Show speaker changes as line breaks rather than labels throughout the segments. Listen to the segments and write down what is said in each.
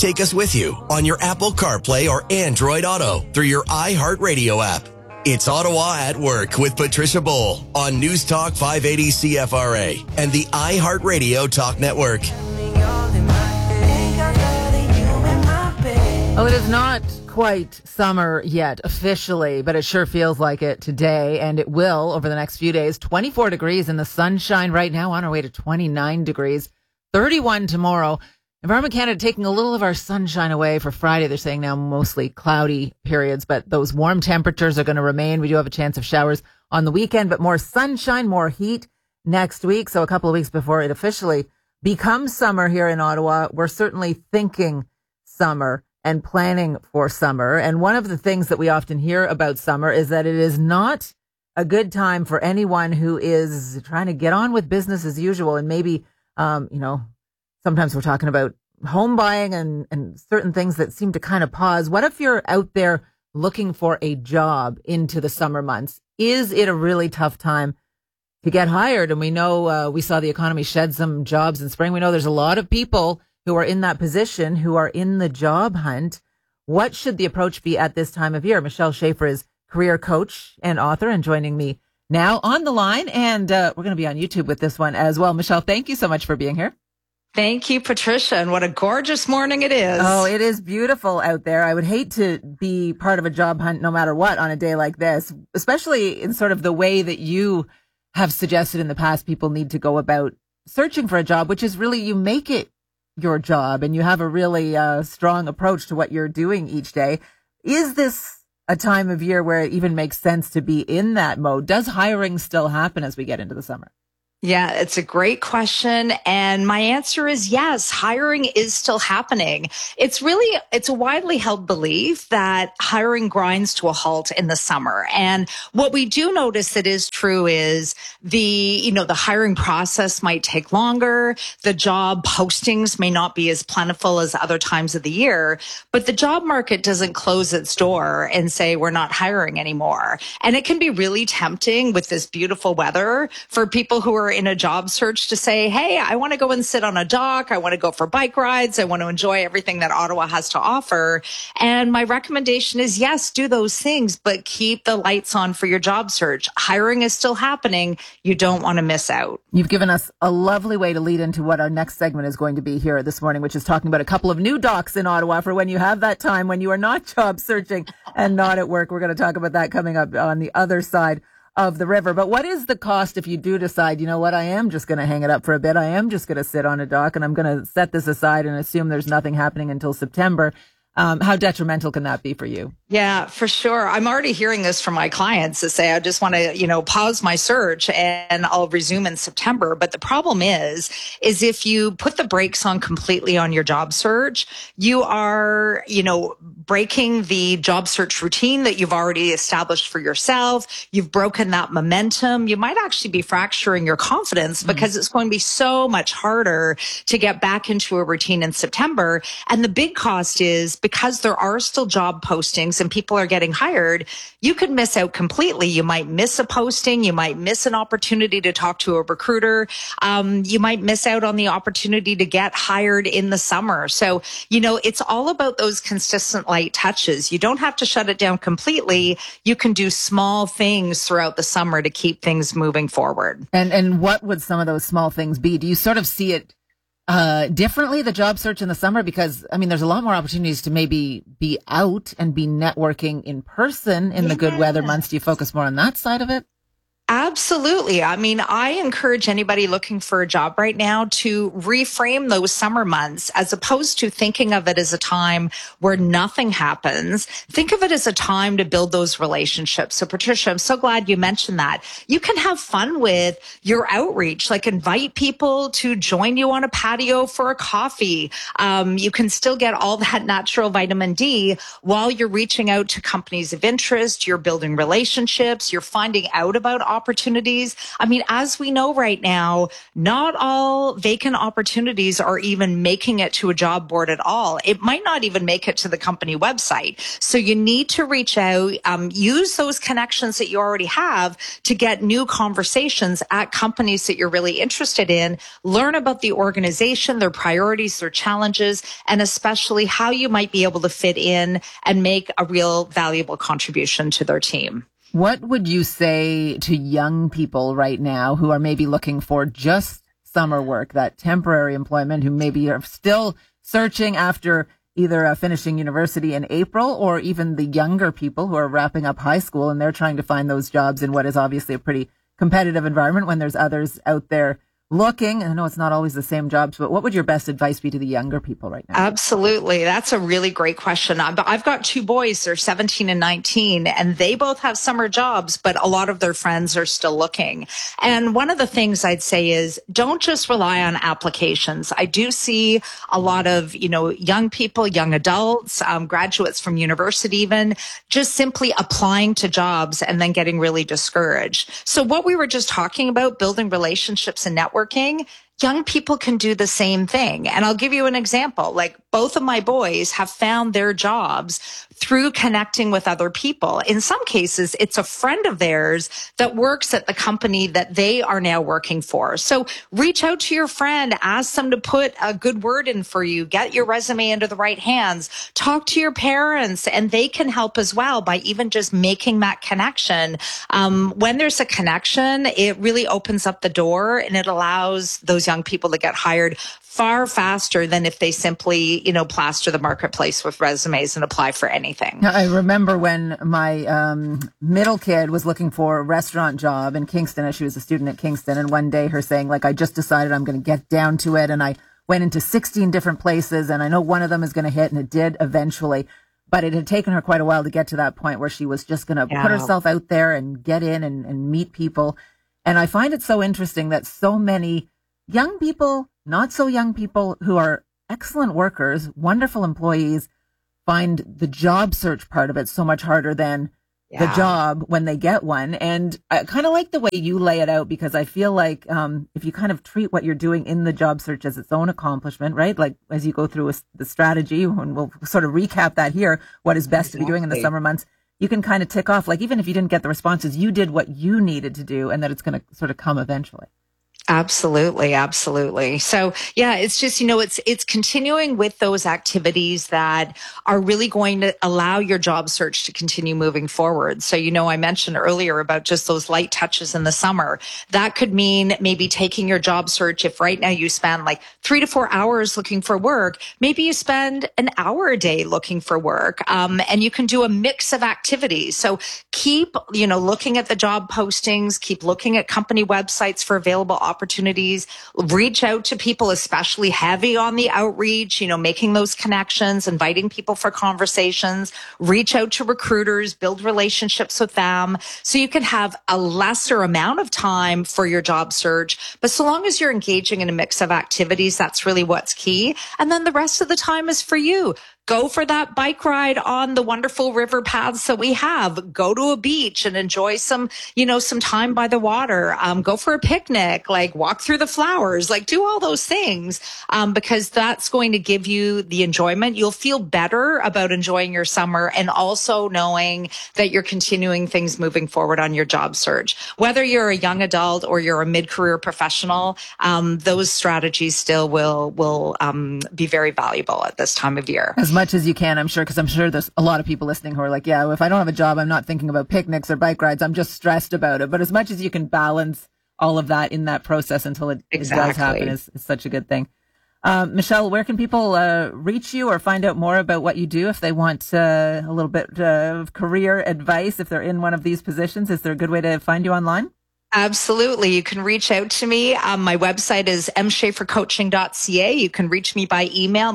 Take us with you on your Apple CarPlay or Android Auto through your iHeartRadio app. It's Ottawa at Work with Patricia Bowl on News Talk 580 CFRA and the iHeartRadio Talk Network.
Well, it is not quite summer yet officially, but it sure feels like it today, and it will over the next few days. 24 degrees in the sunshine right now, on our way to 29 degrees, 31 tomorrow. Environment Canada taking a little of our sunshine away for Friday. They're saying now mostly cloudy periods, but those warm temperatures are going to remain. We do have a chance of showers on the weekend, but more sunshine, more heat next week. So a couple of weeks before it officially becomes summer here in Ottawa, we're certainly thinking summer and planning for summer. And one of the things that we often hear about summer is that it is not a good time for anyone who is trying to get on with business as usual. And maybe, sometimes we're talking about home buying and certain things that seem to kind of pause. What if you're out there looking for a job into the summer months? Is it a really tough time to get hired? And we know we saw the economy shed some jobs in spring. We know there's a lot of people who are in that position, who are in the job hunt. What should the approach be at this time of year? Michelle Schaefer is career coach and author and joining me now on the line. And we're going to be on YouTube with this one as well. Michelle, thank you so much for being here.
Thank you, Patricia. And what a gorgeous morning it is.
Oh, it is beautiful out there. I would hate to be part of a job hunt no matter what on a day like this, especially in sort of the way that you have suggested in the past people need to go about searching for a job, which is really you make it your job and you have a really strong approach to what you're doing each day. Is this a time of year where it even makes sense to be in that mode? Does hiring still happen as we get into the summer?
Yeah, it's a great question. And my answer is yes, hiring is still happening. It's a widely held belief that hiring grinds to a halt in the summer. And what we do notice that is true is the hiring process might take longer. The job postings may not be as plentiful as other times of the year, but the job market doesn't close its door and say we're not hiring anymore. And it can be really tempting with this beautiful weather for people who are in a job search to say, hey, I want to go and sit on a dock. I want to go for bike rides. I want to enjoy everything that Ottawa has to offer. And my recommendation is, yes, do those things, but keep the lights on for your job search. Hiring is still happening. You don't want to miss out.
You've given us a lovely way to lead into what our next segment is going to be here this morning, which is talking about a couple of new docks in Ottawa for when you have that time when you are not job searching and not at work. We're going to talk about that coming up on the other side of the river. But what is the cost if you do decide, you know what, I am just going to hang it up for a bit. I am just going to sit on a dock and I'm going to set this aside and assume there's nothing happening until September. How detrimental can that be for you?
Yeah, for sure. I'm already hearing this from my clients that say, I just want to, pause my search and I'll resume in September. But the problem is if you put the brakes on completely on your job search, you are, breaking the job search routine that you've already established for yourself. You've broken that momentum. You might actually be fracturing your confidence because it's going to be so much harder to get back into a routine in September. And the big cost is because there are still job postings and people are getting hired, you could miss out completely. You might miss a posting. You might miss an opportunity to talk to a recruiter. You might miss out on the opportunity to get hired in the summer. So, it's all about those consistent light touches. You don't have to shut it down completely. You can do small things throughout the summer to keep things moving forward.
And what would some of those small things be? Do you sort of see it differently, the job search in the summer? Because, there's a lot more opportunities to maybe be out and be networking in person in the good weather months. Do you focus more on that side of it?
Absolutely. I encourage anybody looking for a job right now to reframe those summer months as opposed to thinking of it as a time where nothing happens. Think of it as a time to build those relationships. So Patricia, I'm so glad you mentioned that. You can have fun with your outreach, like invite people to join you on a patio for a coffee. You can still get all that natural vitamin D while you're reaching out to companies of interest. You're building relationships. You're finding out about opportunities. I mean, as we know right now, not all vacant opportunities are even making it to a job board at all. It might not even make it to the company website. So you need to reach out, use those connections that you already have to get new conversations at companies that you're really interested in, learn about the organization, their priorities, their challenges, and especially how you might be able to fit in and make a real valuable contribution to their team.
What would you say to young people right now who are maybe looking for just summer work, that temporary employment, who maybe are still searching after either finishing university in April, or even the younger people who are wrapping up high school and they're trying to find those jobs in what is obviously a pretty competitive environment when there's others out there looking? I know it's not always the same jobs, but what would your best advice be to the younger people right now?
Absolutely. That's a really great question. I've got two boys, they're 17 and 19, and they both have summer jobs, but a lot of their friends are still looking. And one of the things I'd say is don't just rely on applications. I do see a lot of, young people, young adults, graduates from university even, just simply applying to jobs and then getting really discouraged. So what we were just talking about, building relationships and networking, young people can do the same thing. And I'll give you an example. Like both of my boys have found their jobs through connecting with other people. In some cases, it's a friend of theirs that works at the company that they are now working for. So reach out to your friend, ask them to put a good word in for you, get your resume into the right hands, talk to your parents, and they can help as well by even just making that connection. When there's a connection, it really opens up the door and it allows those young people to get hired far faster than if they simply, plaster the marketplace with resumes and apply for anything.
I remember when my middle kid was looking for a restaurant job in Kingston, as she was a student at Kingston, and one day her saying, I just decided I'm going to get down to it, and I went into 16 different places, and I know one of them is going to hit, and it did eventually. But it had taken her quite a while to get to that point where she was just going to put herself out there and get in and meet people. And I find it so interesting that so many young people, not so young people who are excellent workers, wonderful employees, find the job search part of it so much harder than the job when they get one. And I kind of like the way you lay it out, because I feel like if you kind of treat what you're doing in the job search as its own accomplishment, right? Like as you go through the strategy, and we'll sort of recap that here, what is best to be doing in the summer months, you can kind of tick off, like even if you didn't get the responses, you did what you needed to do, and that it's going to sort of come eventually.
Absolutely. Absolutely. So yeah, it's just, it's continuing with those activities that are really going to allow your job search to continue moving forward. So, I mentioned earlier about just those light touches in the summer. That could mean maybe taking your job search. If right now you spend like 3 to 4 hours looking for work, maybe you spend an hour a day looking for work. And you can do a mix of activities. So keep, looking at the job postings, keep looking at company websites for available opportunities, reach out to people, especially heavy on the outreach, making those connections, inviting people for conversations, reach out to recruiters, build relationships with them so you can have a lesser amount of time for your job search. But so long as you're engaging in a mix of activities, that's really what's key. And then the rest of the time is for you. Go for that bike ride on the wonderful river paths that we have. Go to a beach and enjoy some time by the water. Go for a picnic, walk through the flowers, do all those things, because that's going to give you the enjoyment. You'll feel better about enjoying your summer and also knowing that you're continuing things moving forward on your job search. Whether you're a young adult or you're a mid-career professional, those strategies still will be very valuable at this time of year.
As much as you can, I'm sure, because I'm sure there's a lot of people listening who are like, if I don't have a job, I'm not thinking about picnics or bike rides. I'm just stressed about it. But as much as you can balance all of that in that process until it does happen is such a good thing. Michelle, where can people reach you or find out more about what you do if they want a little bit of career advice if they're in one of these positions? Is there a good way to find you online?
Absolutely. You can reach out to me. My website is mschafercoaching.ca. You can reach me by email,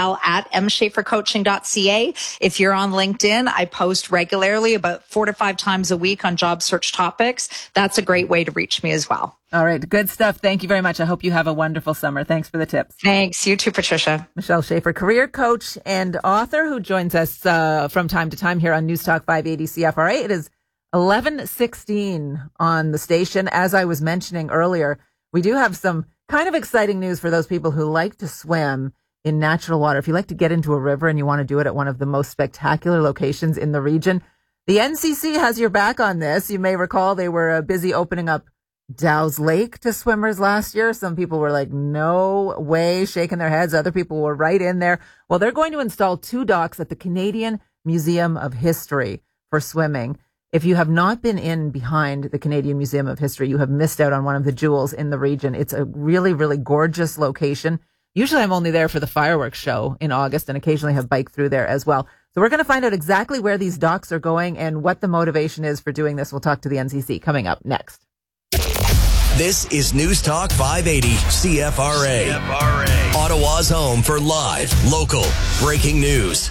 michelle@mschafercoaching.ca. If you're on LinkedIn, I post regularly about 4 to 5 times a week on job search topics. That's a great way to reach me as well.
All right. Good stuff. Thank you very much. I hope you have a wonderful summer. Thanks for the tips.
Thanks. You too, Patricia.
Michelle Schaefer, career coach and author who joins us from time to time here on News Talk 580 CFRA. It is 11:16 on the station. As I was mentioning earlier, we do have some kind of exciting news for those people who like to swim in natural water. If you like to get into a river and you want to do it at one of the most spectacular locations in the region, the NCC has your back on this. You may recall they were busy opening up Dow's Lake to swimmers last year. Some people were like, no way, shaking their heads. Other people were right in there. Well, they're going to install 2 docks at the Canadian Museum of History for swimming. If you have not been in behind the Canadian Museum of History, you have missed out on one of the jewels in the region. It's a really, really gorgeous location. Usually I'm only there for the fireworks show in August and occasionally have biked through there as well. So we're going to find out exactly where these docks are going and what the motivation is for doing this. We'll talk to the NCC coming up next.
This is News Talk 580 CFRA. Ottawa's home for live, local, breaking news.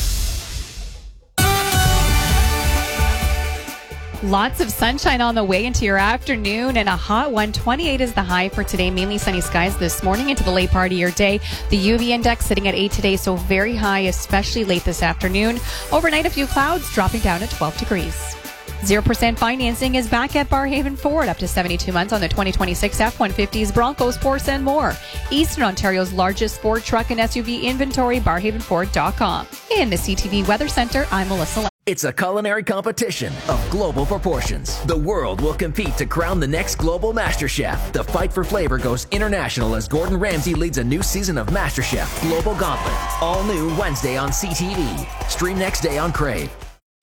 Lots of sunshine on the way into your afternoon and a hot one. 28 is the high for today. Mainly sunny skies this morning into the late part of your day. The UV index sitting at 8 today, so very high, especially late this afternoon. Overnight, a few clouds dropping down at 12 degrees. 0% financing is back at Barhaven Ford up to 72 months on the 2026 F-150s, Broncos, Force, and more. Eastern Ontario's largest Ford truck and SUV inventory, barhavenford.com. In the CTV Weather Center, I'm Melissa.
It's a culinary competition of global proportions. The world will compete to crown the next global MasterChef. The fight for flavor goes international as Gordon Ramsay leads a new season of MasterChef Global Gauntlet. All new Wednesday on CTV. Stream next day on Crave.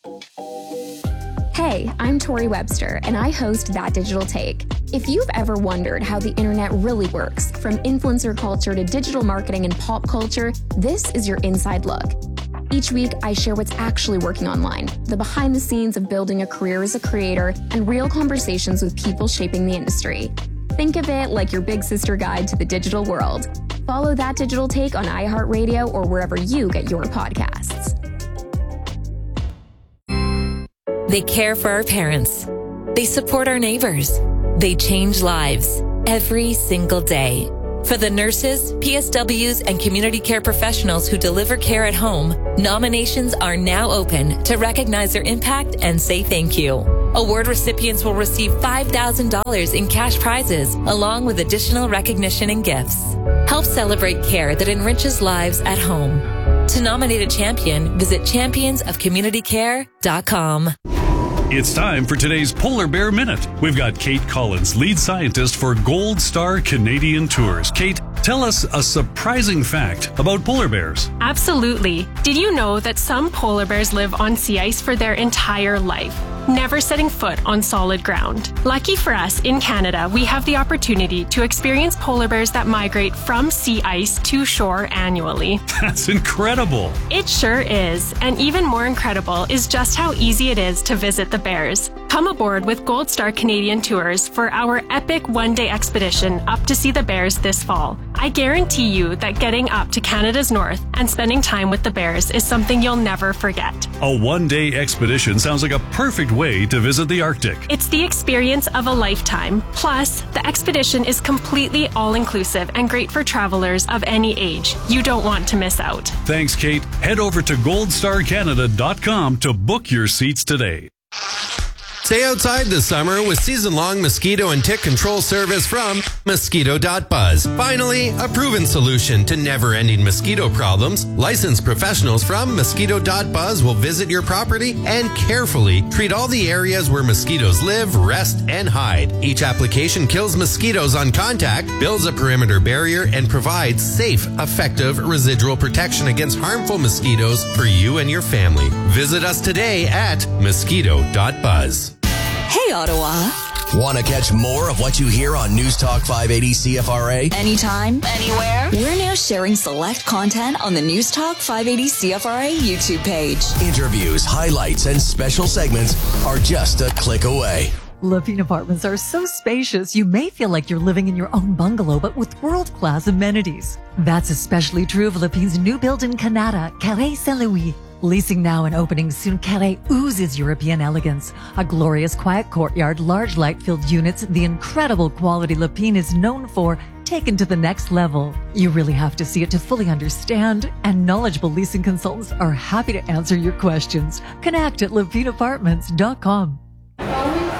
Hey, I'm Tori Webster, and I host That Digital Take. If you've ever wondered how the internet really works, from influencer culture to digital marketing and pop culture, this is your inside look. Each week, I share what's actually working online, the behind the scenes of building a career as a creator, and real conversations with people shaping the industry. Think of it like your big sister guide to the digital world. Follow That Digital Take on iHeartRadio or wherever you get your podcasts.
They care for our parents. They support our neighbors. They change lives every single day. For the nurses, PSWs, and community care professionals who deliver care at home, nominations are now open to recognize their impact and say thank you. Award recipients will receive $5,000 in cash prizes, along with additional recognition and gifts. Help celebrate care that enriches lives at home. To nominate a champion, visit championsofcommunitycare.com.
It's time for today's Polar Bear Minute. We've got Kate Collins, lead scientist for Gold Star Canadian Tours. Kate, tell us a surprising fact about polar bears.
Absolutely. Did you know that some polar bears live on sea ice for their entire life, never setting foot on solid ground? Lucky for us, in Canada, we have the opportunity to experience polar bears that migrate from sea ice to shore annually.
That's incredible.
It sure is. And even more incredible is just how easy it is to visit the bears. Come aboard with Gold Star Canadian Tours for our epic one-day expedition up to see the bears this fall. I guarantee you that getting up to Canada's north and spending time with the bears is something you'll never forget.
A one-day expedition sounds like a perfect way to visit the Arctic.
It's the experience of a lifetime. Plus, the expedition is completely all-inclusive and great for travelers of any age. You don't want to miss out.
Thanks, Kate. Head over to goldstarcanada.com to book your seats today.
Stay outside this summer with season-long mosquito and tick control service from Mosquito.buzz. Finally, a proven solution to never-ending mosquito problems. Licensed professionals from Mosquito.buzz will visit your property and carefully treat all the areas where mosquitoes live, rest, and hide. Each application kills mosquitoes on contact, builds a perimeter barrier, and provides safe, effective residual protection against harmful mosquitoes for you and your family. Visit us today at Mosquito.buzz.
Hey, Ottawa.
Want to catch more of what you hear on News Talk 580 CFRA?
Anytime, anywhere. We're now sharing select content on the News Talk 580 CFRA YouTube page.
Interviews, highlights, and special segments are just a click away.
Lepine Apartments are so spacious, you may feel like you're living in your own bungalow, but with world-class amenities. That's especially true of Lepine's new build in Canada, Carré Saint-Louis. Leasing now and opening soon, Carré oozes European elegance. A glorious quiet courtyard, large light-filled units, the incredible quality Lepine is known for, taken to the next level. You really have to see it to fully understand, and knowledgeable leasing consultants are happy to answer your questions. Connect at lepineapartments.com.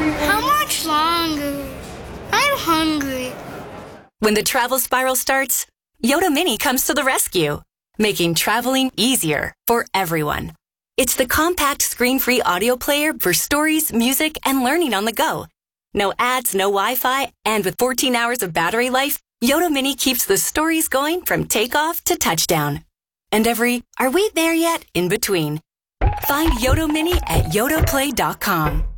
How much longer? I'm hungry.
When the travel spiral starts, Yoda Mini comes to the rescue, making traveling easier for everyone. It's the compact screen-free audio player for stories, music, and learning on the go. No ads, no Wi-Fi, and with 14 hours of battery life, Yoda Mini keeps the stories going from takeoff to touchdown. And every, are we there yet, in between. Find Yoda Mini at yodaplay.com.